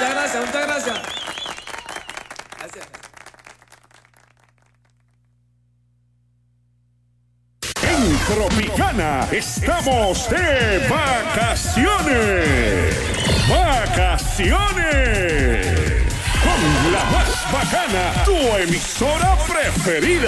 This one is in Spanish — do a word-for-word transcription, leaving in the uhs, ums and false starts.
Muchas gracias, muchas gracias. Gracias. En Tropicana estamos de vacaciones. Vacaciones. Con la más bacana, tu emisora preferida.